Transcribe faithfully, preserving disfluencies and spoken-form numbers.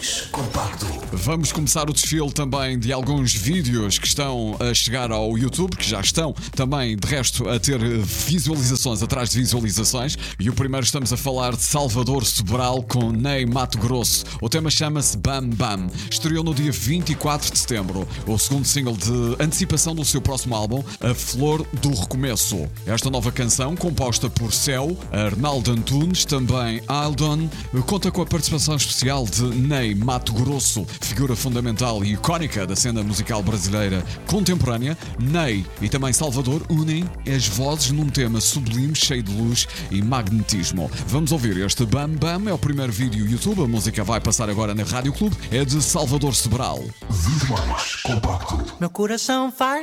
mais compacto. Vamos começar o desfile também de alguns vídeos que estão a chegar ao YouTube, que já estão também, de resto, a ter visualizações atrás de visualizações. E o primeiro estamos a falar de Salvador Sobral com Ney Matogrosso. O tema chama-se Bam Bam. Estreou no dia vinte e quatro de setembro. O segundo single de antecipação do seu próximo álbum, A Flor do Recomeço. Esta nova canção, composta por Céu, Arnaldo Antunes, também Aldon, conta com a participação especial de Ney Matogrosso, figura fundamental e icónica da cena musical brasileira contemporânea. Ney e também Salvador unem as vozes num tema sublime, cheio de luz e magnetismo. Vamos ouvir este Bam Bam, é o primeiro vídeo YouTube, a música vai passar agora na Rádio Clube, é de Salvador Sobral. Vinte mais compacto. Meu coração faz